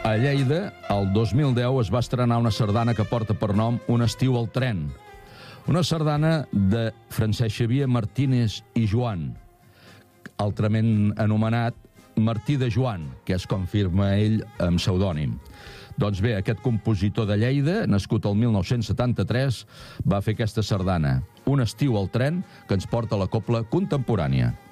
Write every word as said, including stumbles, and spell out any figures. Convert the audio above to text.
A Lleida, el dos mil deu, es va estrenar una sardana que porta per nom Un estiu al tren. Una sardana de Francesc Xavier Martínez i Joan, altrament anomenat Martí de Joan, que és com firma ell amb pseudònim. Doncs bé, aquest compositor de Lleida, nascut el mil nou-cents setanta-tres, va fer aquesta sardana, Un estiu al tren, que ens porta a la cobla contemporània.